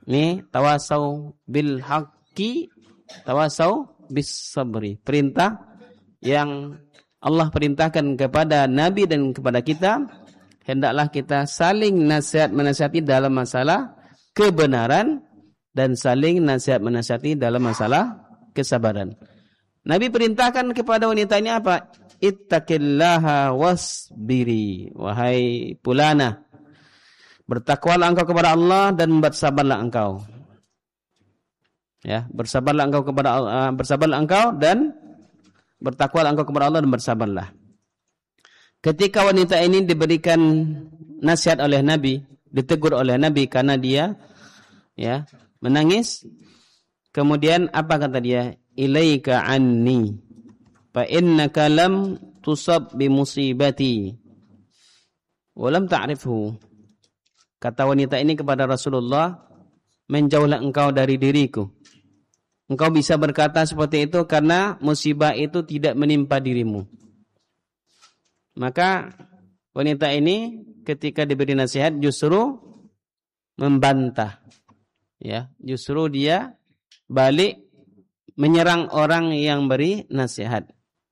Ini tawasau bil haqqi, tawasau bis sabri. Perintah yang Allah perintahkan kepada Nabi dan kepada kita, hendaklah kita saling nasihat-menasihati dalam masalah kebenaran dan saling nasihat-menasihati dalam masalah kesabaran. Nabi perintahkan kepada wanita ini apa? Ittaqillaha wasbiri. Wahai fulana, bertakwalah engkau kepada Allah dan bersabarlah engkau. Ya, bersabarlah engkau kepada bersabarlah engkau dan bertakwalah engkau kepada Allah dan bersabarlah. Ketika wanita ini diberikan nasihat oleh Nabi, ditegur oleh Nabi karena dia ya menangis, kemudian apa kata dia? Ilaika anni fa innaka lam tusab bi musibati wa lam ta'rifhu. Kata wanita ini kepada Rasulullah, menjauhlah engkau dari diriku. Engkau bisa berkata seperti itu karena musibah itu tidak menimpa dirimu. Maka wanita ini ketika diberi nasihat justru membantah. Ya, justru dia balik menyerang orang yang beri nasihat.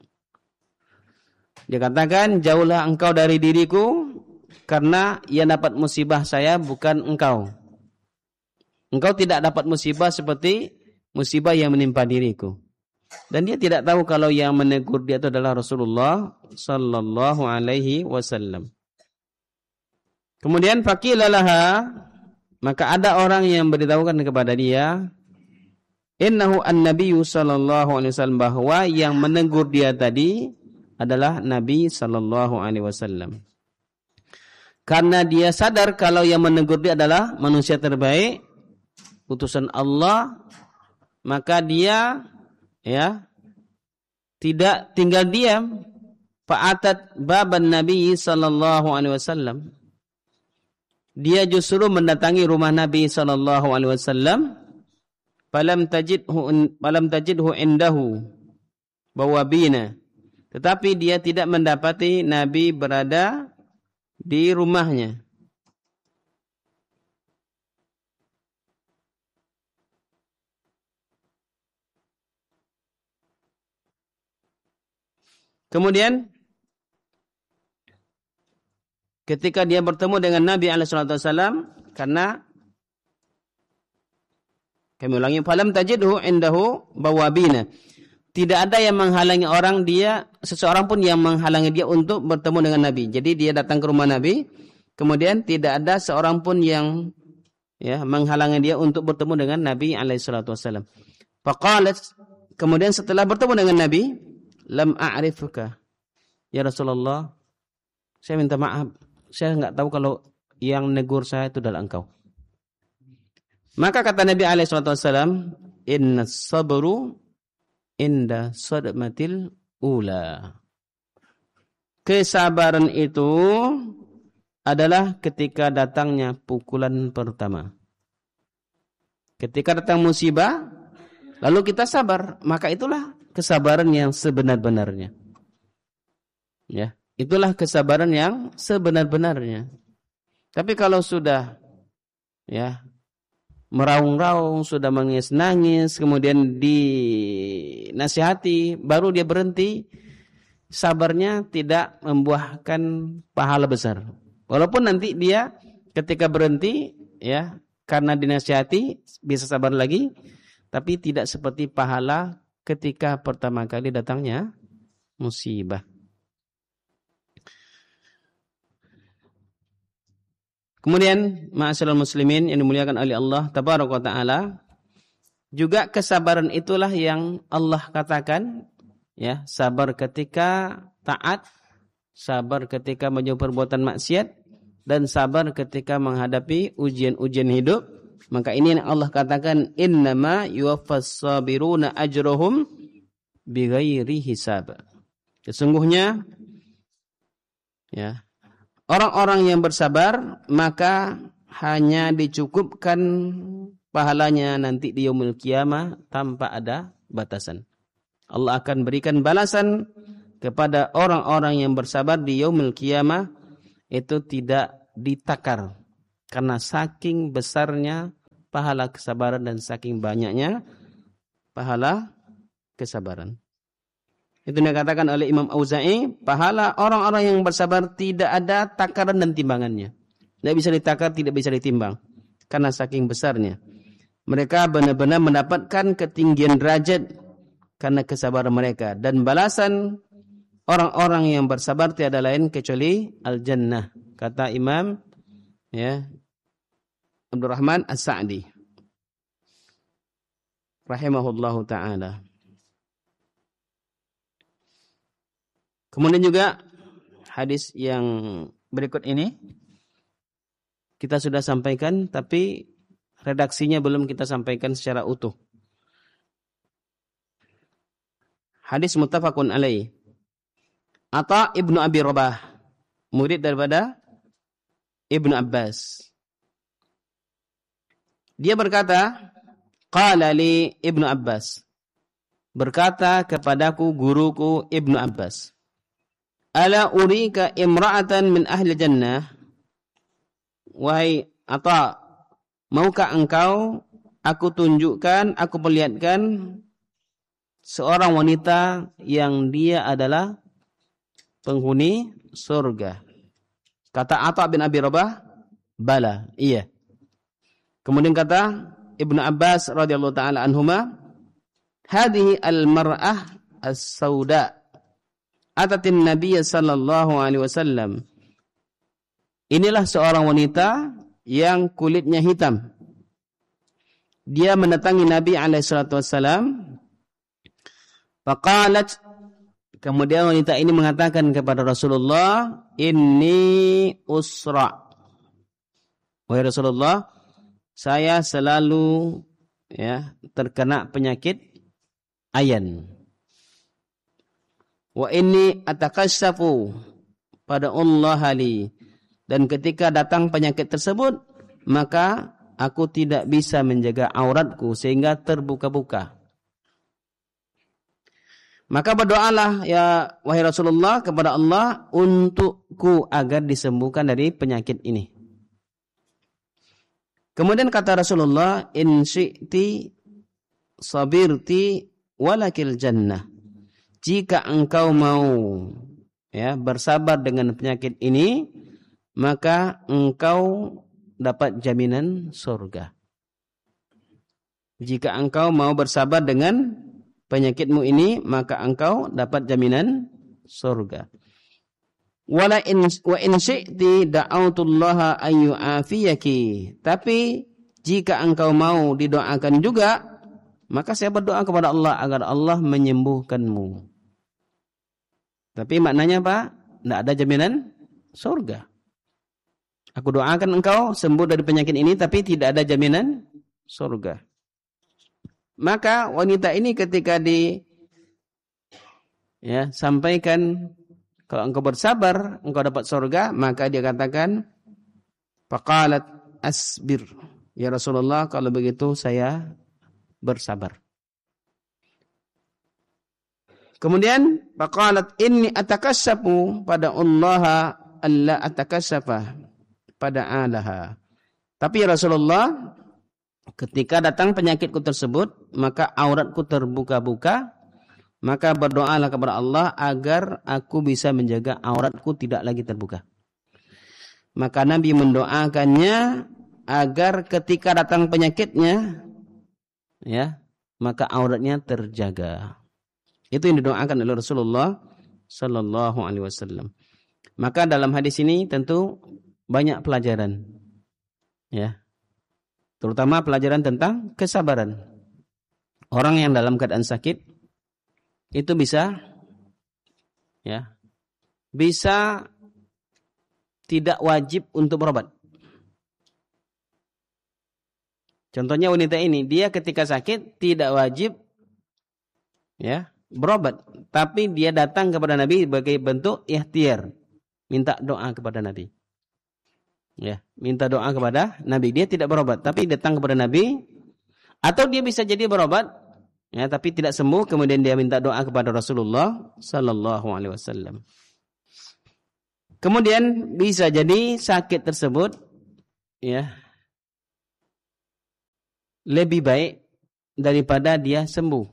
Dia katakan, jauhlah engkau dari diriku karena yang dapat musibah saya bukan engkau. Engkau tidak dapat musibah seperti musibah yang menimpa diriku. Dan dia tidak tahu kalau yang menegur dia itu adalah Rasulullah sallallahu alaihi wasallam. Kemudian faqila laha, maka ada orang yang beritahukan kepada dia, innahu an-nabiyyu sallallahu alaihi wasallam, bahwa yang menegur dia tadi adalah Nabi sallallahu alaihi wasallam. Karena dia sadar kalau yang menegur dia adalah manusia terbaik, utusan Allah, maka dia ya tidak tinggal diam. Fa'atat baban Nabi sallallahu alaihi wasallam. Dia justru mendatangi rumah Nabi sallallahu alaihi wasallam. Falam tajidhu indahu bawabina. Tetapi dia tidak mendapati Nabi berada di rumahnya. Kemudian ketika dia bertemu dengan Nabi SAW, karena kami ulangi, falam tajidhu indahu bawabina. Tidak ada yang menghalangi seseorang pun yang menghalangi dia untuk bertemu dengan Nabi. Jadi dia datang ke rumah Nabi, kemudian tidak ada seorang pun yang ya menghalangi dia untuk bertemu dengan Nabi SAW. Faqalat, kemudian setelah bertemu dengan Nabi, lam a'rifuka ya Rasulullah, saya minta maaf, saya enggak tahu kalau yang negur saya itu adalah engkau. Maka kata Nabi SAW, inna sabru inda sadmatil ula. Kesabaran itu adalah ketika datangnya pukulan pertama. Ketika datang musibah, lalu kita sabar, maka itulah kesabaran yang sebenar-benarnya. Ya, itulah kesabaran yang sebenar-benarnya. Tapi kalau sudah ya meraung-raung, sudah menangis-nangis, kemudian dinasihati, baru dia berhenti, sabarnya tidak membuahkan pahala besar. Walaupun nanti dia ketika berhenti, ya, karena dinasihati bisa sabar lagi, tapi tidak seperti pahala ketika pertama kali datangnya musibah. Kemudian ma'asyiral muslimin yang dimuliakan oleh Allah tabaraka wa taala, juga kesabaran itulah yang Allah katakan ya, sabar ketika taat, sabar ketika menjauhi perbuatan maksiat, dan sabar ketika menghadapi ujian-ujian hidup. Maka ini yang Allah katakan, innama yuwaffas sabiruna ajrahum bighairi hisab. Sesungguhnya ya, orang-orang yang bersabar maka hanya dicukupkan pahalanya nanti di yaumul qiyamah tanpa ada batasan. Allah akan berikan balasan kepada orang-orang yang bersabar di yaumul qiyamah, itu tidak ditakar karena saking besarnya pahala kesabaran dan saking banyaknya pahala kesabaran. Itu yang dikatakan oleh Imam Auza'i, pahala orang-orang yang bersabar tidak ada takaran dan timbangannya. Tidak bisa ditakar, tidak bisa ditimbang. Karena saking besarnya. Mereka benar-benar mendapatkan ketinggian derajat karena kesabaran mereka. Dan balasan orang-orang yang bersabar tiada lain kecuali al-jannah. Kata Imam Abdurrahman As-Sa'di rahimahullahu ta'ala. Kemudian juga hadis yang berikut ini kita sudah sampaikan, tapi redaksinya belum kita sampaikan secara utuh. Hadis muttafaqun alaih. Atha ibnu Abi Rabah, murid daripada Ibnu Abbas. Dia berkata, qala li Ibnu Abbas, berkata kepadaku guruku Ibnu Abbas, ala urika imra'atan min ahli jannah. Wahai Atha, maukah engkau aku tunjukkan, aku perlihatkan seorang wanita yang dia adalah penghuni surga? Kata Atha bin Abi Rabah, bala, iya. Kemudian kata Ibnu Abbas radhiyallahu taala anhuma, hadhihi al-mar'ah as-sauda atatin Nabiy sallallahu alaihi wasallam. Inilah seorang wanita yang kulitnya hitam. Dia mendatangi Nabi alaihi salatu wasallam. Faqalat, kemudian wanita ini mengatakan kepada Rasulullah, inni usra. Wahai Rasulullah, saya selalu terkena penyakit ayan. Wa inni atakassafu pada Allah li, dan ketika datang penyakit tersebut maka aku tidak bisa menjaga auratku sehingga terbuka-buka. Maka berdoalah ya wahai Rasulullah kepada Allah untukku agar disembuhkan dari penyakit ini. Kemudian kata Rasulullah, in syi'ti sabirti walakil jannah. Jika engkau mau bersabar dengan penyakit ini, maka engkau dapat jaminan surga. Jika engkau mau bersabar dengan penyakitmu ini, maka engkau dapat jaminan surga. Wa in syi'ti da'autullaha an yu'afiyaki. Tapi jika engkau mau didoakan juga, maka saya berdoa kepada Allah agar Allah menyembuhkanmu. Tapi maknanya apa? Tidak ada jaminan surga. Aku doakan engkau sembuh dari penyakit ini, tapi tidak ada jaminan surga. Maka wanita ini ketika sampaikan kalau engkau bersabar, engkau dapat surga, maka dia katakan, faqalat asbir. Ya Rasulullah, kalau begitu saya bersabar. Kemudian faqalat inni atakassafu pada Allah alla atakassafa pada alaha. Tapi ya Rasulullah, ketika datang penyakitku tersebut, maka auratku terbuka-buka, maka berdoalah kepada Allah agar aku bisa menjaga auratku tidak lagi terbuka. Maka Nabi mendoakannya agar ketika datang penyakitnya, maka auratnya terjaga. Itu yang didoakan oleh Rasulullah sallallahu alaihi wasallam. Maka dalam hadis ini tentu banyak pelajaran. Terutama pelajaran tentang kesabaran. Orang yang dalam keadaan sakit itu bisa tidak wajib untuk berobat. Contohnya wanita ini, dia ketika sakit tidak wajib berobat, tapi dia datang kepada Nabi sebagai bentuk ikhtiar, minta doa kepada Nabi. Minta doa kepada Nabi. Dia tidak berobat, tapi datang kepada Nabi. Atau dia bisa jadi berobat, tapi tidak sembuh, kemudian dia minta doa kepada Rasulullah sallallahu alaihi wasallam. Kemudian bisa jadi sakit tersebut lebih baik daripada dia sembuh.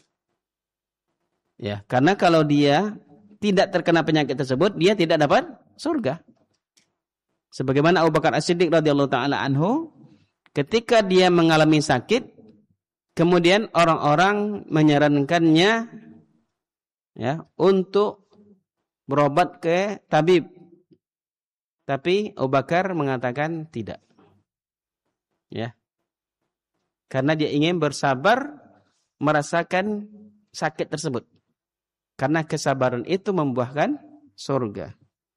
Ya, karena kalau dia tidak terkena penyakit tersebut, dia tidak dapat surga. Sebagaimana Abu Bakar As-Siddiq radhiyallahu taala anhu, ketika dia mengalami sakit, kemudian orang-orang menyarankannya ya untuk berobat ke tabib. Tapi Abu Bakar mengatakan tidak. Ya. Karena dia ingin bersabar merasakan sakit tersebut. Karena kesabaran itu membuahkan surga.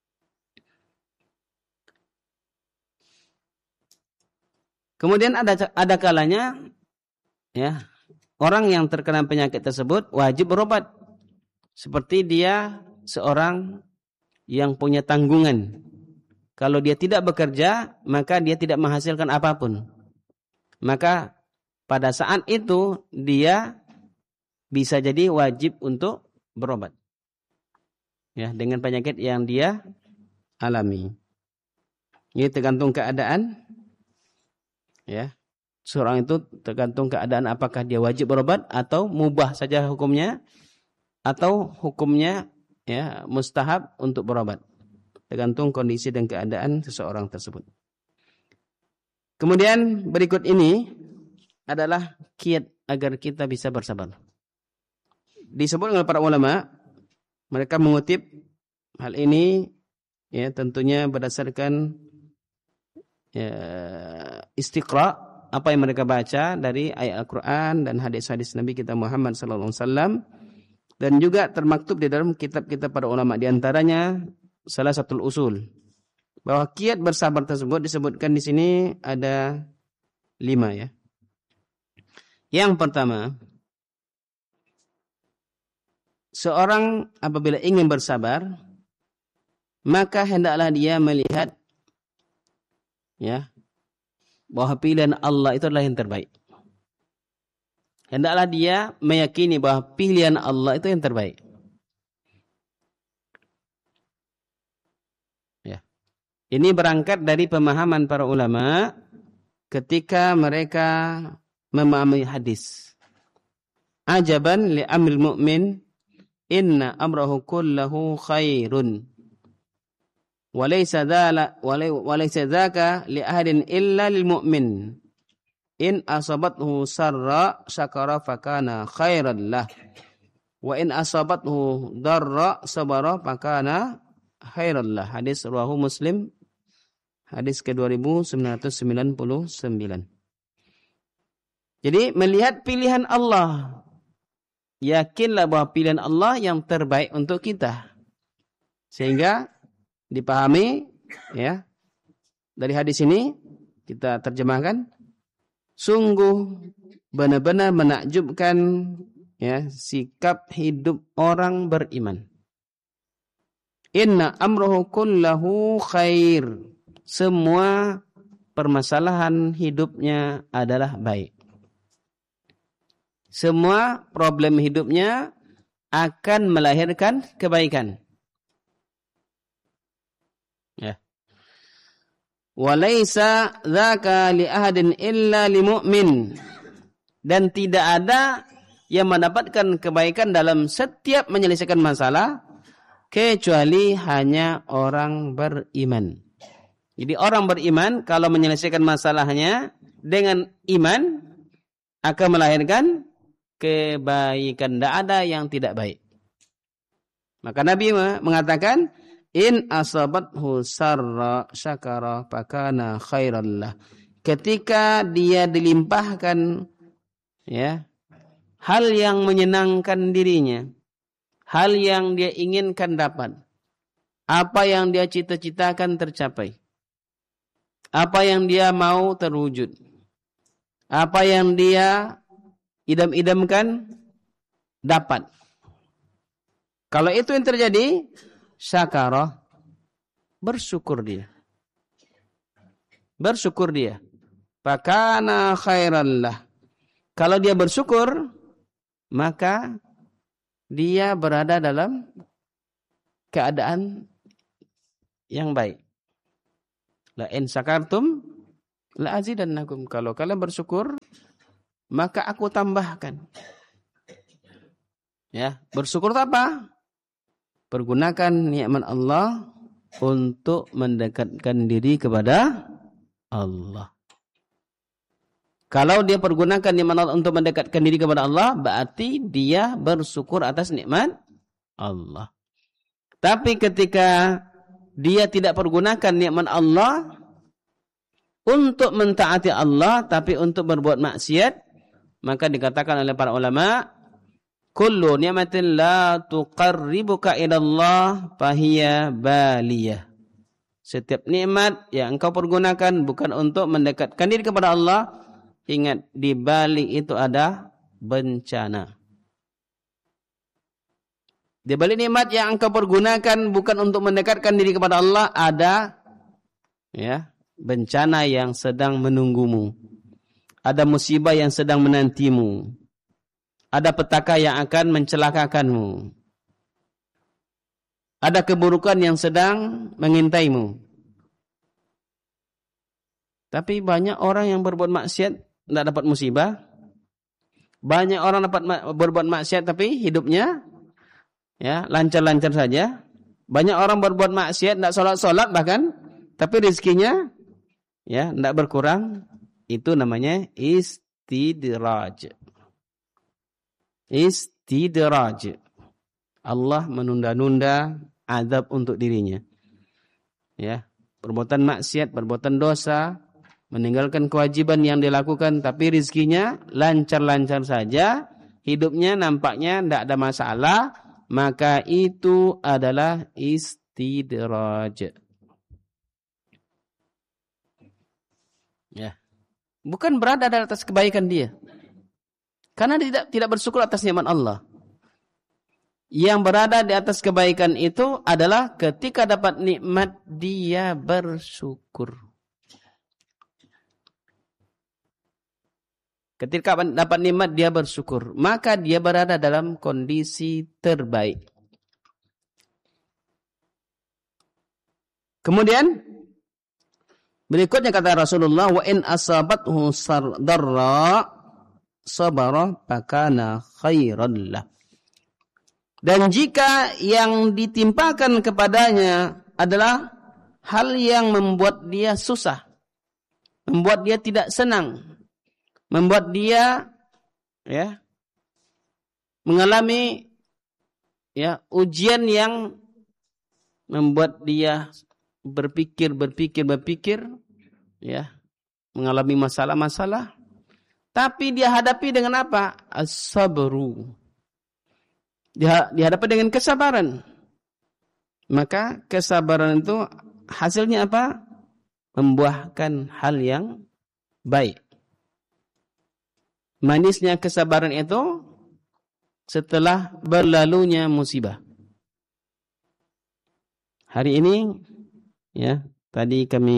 Kemudian ada kalanya ya, orang yang terkena penyakit tersebut wajib berobat. Seperti dia seorang yang punya tanggungan. Kalau dia tidak bekerja, maka dia tidak menghasilkan apapun. Maka pada saat itu dia bisa jadi wajib untuk berobat. Ya, dengan penyakit yang dia alami. Ini tergantung keadaan. Ya. Seorang itu tergantung keadaan apakah dia wajib berobat atau mubah saja hukumnya atau hukumnya ya mustahab untuk berobat. Tergantung kondisi dan keadaan seseorang tersebut. Kemudian berikut ini adalah kiat agar kita bisa bersabar. Disebut oleh para ulama, mereka mengutip hal ini ya tentunya berdasarkan ya, istiqra, apa yang mereka baca dari ayat Al-Quran dan hadis-hadis Nabi kita Muhammad sallallahu alaihi wasallam, dan juga termaktub di dalam kitab-kitab para ulama. Di antaranya salah satu usul bahwa kiat bersabar tersebut disebutkan di sini ada 5 ya. Yang pertama, seorang apabila ingin bersabar, maka hendaklah dia melihat ya bahwa pilihan Allah itu adalah yang terbaik. Hendaklah dia meyakini bahwa pilihan Allah itu yang terbaik. Ya. Ini berangkat dari pemahaman para ulama ketika mereka memahami hadis. Ajaban li amril mu'min inna amrahu kullahu khairun. Walaysa dzaka li ahadin illa lil mu'min. In asabathu sarra syakara fakana khairan lah. Wa in asabathu darra sabara fakana khairan lah. Hadis riwayat Muslim, hadis ke-2999. Jadi melihat pilihan Allah, yakinlah bahwa pilihan Allah yang terbaik untuk kita. Sehingga dipahami ya dari hadis ini kita terjemahkan, sungguh benar-benar menakjubkan ya sikap hidup orang beriman. Inna amruhu kullahu khair. Semua permasalahan hidupnya adalah baik. Semua problem hidupnya akan melahirkan kebaikan. Ya. Walaysa dzaka li ahadin illa li mu'min. Dan tidak ada yang mendapatkan kebaikan dalam setiap menyelesaikan masalah kecuali hanya orang beriman. Jadi orang beriman kalau menyelesaikan masalahnya dengan iman akan melahirkan kebaikan. Tidak ada yang tidak baik. Maka Nabi mengatakan, in asabathu sarra syakara fakana khairan lah. Ketika dia dilimpahkan ya hal yang menyenangkan dirinya, hal yang dia inginkan dapat, apa yang dia cita-citakan tercapai, apa yang dia mau terwujud, apa yang dia idam-idamkan dapat. Kalau itu yang terjadi, syakarah, bersyukur dia. Bersyukur dia. Fakana khairan lah. Kalau dia bersyukur, maka dia berada dalam keadaan yang baik. La in syakartum la azidannakum. Kalau kalian bersyukur, maka aku tambahkan. Ya, bersyukur apa? Pergunakan nikmat Allah untuk mendekatkan diri kepada Allah. Kalau dia pergunakan nikmat Allah untuk mendekatkan diri kepada Allah, berarti dia bersyukur atas nikmat Allah. Tapi ketika dia tidak pergunakan nikmat Allah untuk mentaati Allah, tapi untuk berbuat maksiat, maka dikatakan oleh para ulama, kullu ni'matin la tuqarribuka ila Allah fahiya baliyah. Setiap nikmat yang engkau pergunakan bukan untuk mendekatkan diri kepada Allah, ingat di balik itu ada bencana. Di balik nikmat yang engkau pergunakan bukan untuk mendekatkan diri kepada Allah, ada bencana yang sedang menunggumu. Ada musibah yang sedang menantimu. Ada petaka yang akan mencelakakanmu. Ada keburukan yang sedang mengintaimu. Tapi banyak orang yang berbuat maksiat tidak dapat musibah. Banyak orang dapat berbuat maksiat tapi hidupnya lancar-lancar saja. Banyak orang berbuat maksiat tidak sholat-sholat bahkan, tapi rezekinya tidak berkurang. Itu namanya istidraj. Istidraj. Allah menunda-nunda azab untuk dirinya. Ya, perbuatan maksiat, perbuatan dosa, meninggalkan kewajiban yang dilakukan, tapi rezekinya lancar-lancar saja, hidupnya nampaknya tidak ada masalah, maka itu adalah istidraj. Ya. Bukan berada di atas kebaikan dia. Karena dia tidak bersyukur atas nikmat Allah. Yang berada di atas kebaikan itu adalah ketika dapat nikmat dia bersyukur. Ketika dapat nikmat dia bersyukur, maka dia berada dalam kondisi terbaik. Kemudian berikutnya kata Rasulullah, wa in asabathu darra sabara fakana khairan lah. Dan jika yang ditimpakan kepadanya adalah hal yang membuat dia susah, membuat dia tidak senang, membuat dia mengalami ujian yang membuat dia berpikir, mengalami masalah-masalah, tapi dia hadapi dengan apa? As-sabru. Dia dihadapi dengan kesabaran. Maka kesabaran itu hasilnya apa? Membuahkan hal yang baik. Manisnya kesabaran itu setelah berlalunya musibah. Hari ini tadi kami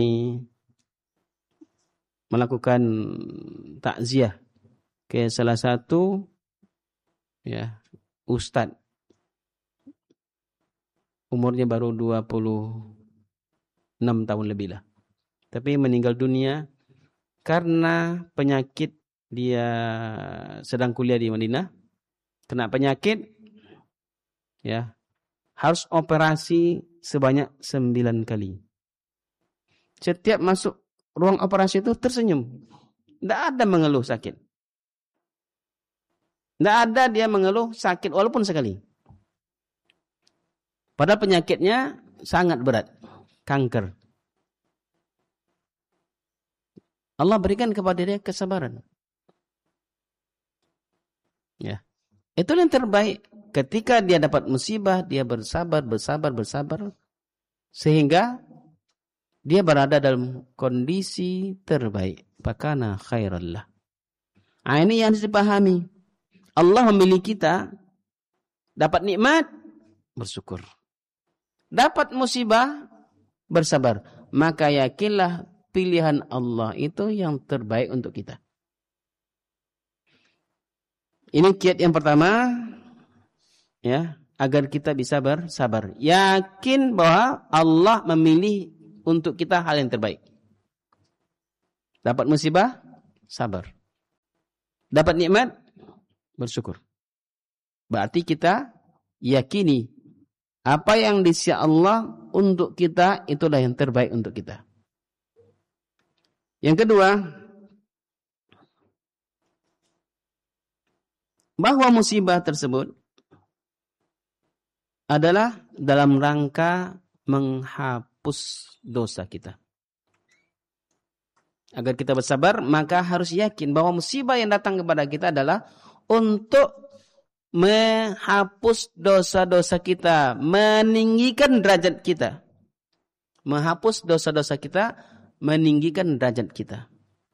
melakukan takziah ke salah satu ustadz. Umurnya baru 26 tahun lebih lah. Tapi meninggal dunia karena penyakit. Dia sedang kuliah di Madinah. Kena penyakit. Harus operasi sebanyak 9 kali. Setiap masuk ruang operasi itu tersenyum. Tidak ada mengeluh sakit. Tidak ada dia mengeluh sakit walaupun sekali. Padahal penyakitnya sangat berat. Kanker. Allah berikan kepada dia kesabaran. Itu yang terbaik. Ketika dia dapat musibah, dia bersabar. Sehingga dia berada dalam kondisi terbaik. Fakana khairallah. Ini yang harus dipahami. Allah memilih kita, dapat nikmat, bersyukur. Dapat musibah, bersabar. Maka yakinlah pilihan Allah itu yang terbaik untuk kita. Ini kiat yang pertama, agar kita bisa bersabar. Yakin bahwa Allah memilih untuk kita hal yang terbaik. Dapat musibah, sabar. dapat nikmat, bersyukur. Berarti kita yakini apa yang di sisi Allah untuk kita itulah yang terbaik untuk kita. Yang kedua, bahwa musibah tersebut adalah dalam rangka menghapus dosa kita. Agar kita bersabar, maka harus yakin bahwa musibah yang datang kepada kita adalah untuk menghapus dosa-dosa kita, meninggikan derajat kita. Menghapus dosa-dosa kita, meninggikan derajat kita.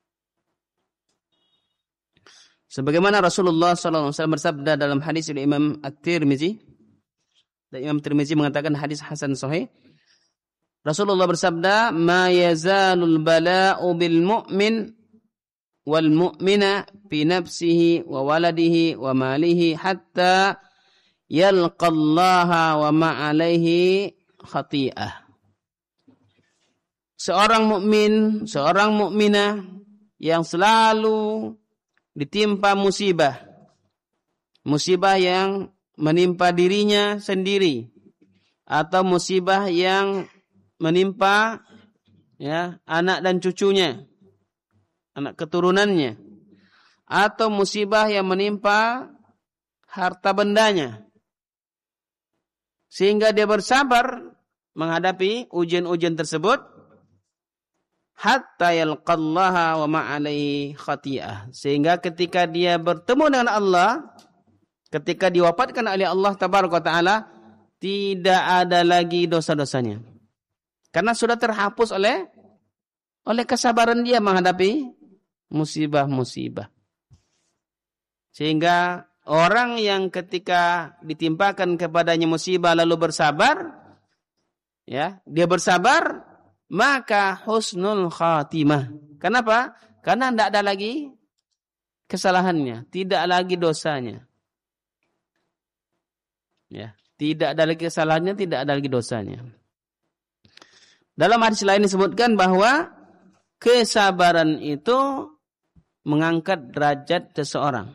Sebagaimana Rasulullah SAW bersabda dalam hadis dari Imam At-Tirmizi, dan Imam Tirmizi mengatakan hadis hasan sahih. Rasulullah bersabda, "Ma yazalul bala'u bil mu'min wal mu'mina fi nafsihi wa waladihi wa malihi hatta yalqallaha wa ma'alaihi khati'ah." Seorang mukmin, seorang mukminah yang selalu ditimpa musibah. Musibah yang menimpa dirinya sendiri atau musibah yang menimpa anak dan cucunya, anak keturunannya, atau musibah yang menimpa harta bendanya, sehingga dia bersabar menghadapi ujian-ujian tersebut, hatta yalqallaha wa ma'alaihi khati'ah, sehingga ketika dia bertemu dengan Allah, ketika diwafatkan oleh Allah tabaraka taala, tidak ada lagi dosa-dosanya. Karena sudah terhapus oleh kesabaran dia menghadapi musibah-musibah. Sehingga orang yang ketika ditimpakan kepadanya musibah lalu bersabar, dia bersabar, maka husnul khatimah. Kenapa? Karena tidak ada lagi kesalahannya, tidak lagi dosanya. Tidak ada lagi kesalahannya, tidak ada lagi dosanya. Dalam hadis lain disebutkan bahwa kesabaran itu mengangkat derajat seseorang.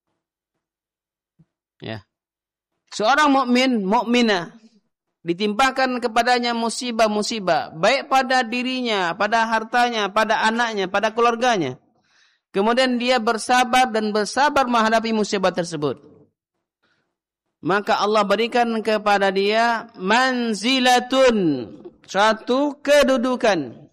Seorang mukmin, mukminah ditimpakan kepadanya musibah-musibah, baik pada dirinya, pada hartanya, pada anaknya, pada keluarganya. Kemudian dia bersabar dan bersabar menghadapi musibah tersebut. Maka Allah berikan kepada dia manzilatun, suatu kedudukan.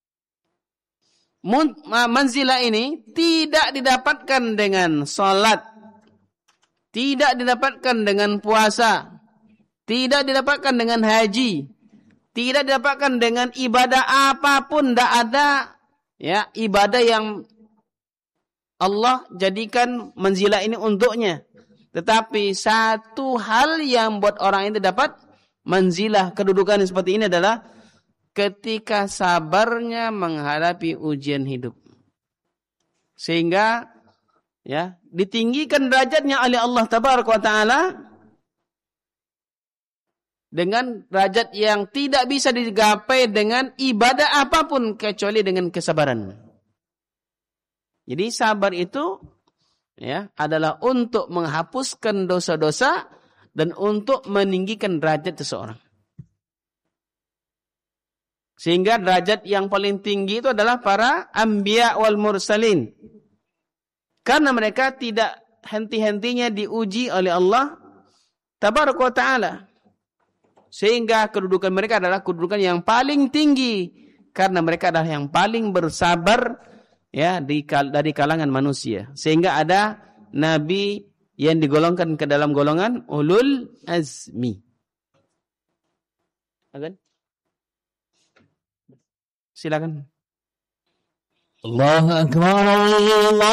Manzilah ini tidak didapatkan dengan salat, tidak didapatkan dengan puasa, tidak didapatkan dengan haji, tidak didapatkan dengan ibadah apapun. Tidak ada ibadah yang Allah jadikan manzilah ini untuknya. Tetapi satu hal yang buat orang itu dapat manzilah, kedudukan seperti ini adalah ketika sabarnya menghadapi ujian hidup. Sehingga ditinggikan derajatnya oleh Allah tabaraka wa taala dengan derajat yang tidak bisa digapai dengan ibadah apapun kecuali dengan kesabaran. Jadi sabar itu adalah untuk menghapuskan dosa-dosa dan untuk meninggikan derajat seseorang. Sehingga derajat yang paling tinggi itu adalah para anbiya wal mursalin. Karena mereka tidak henti-hentinya diuji oleh Allah tabaraka wa ta'ala. Sehingga kedudukan mereka adalah kedudukan yang paling tinggi. Karena mereka adalah yang paling bersabar dari kalangan manusia. Sehingga ada nabi yang digolongkan ke dalam golongan ulul azmi. Akan? Silakan. Allahu akbar, Allahu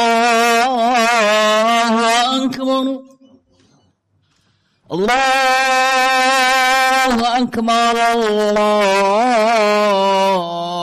akbar, Allahu akbar, Allahu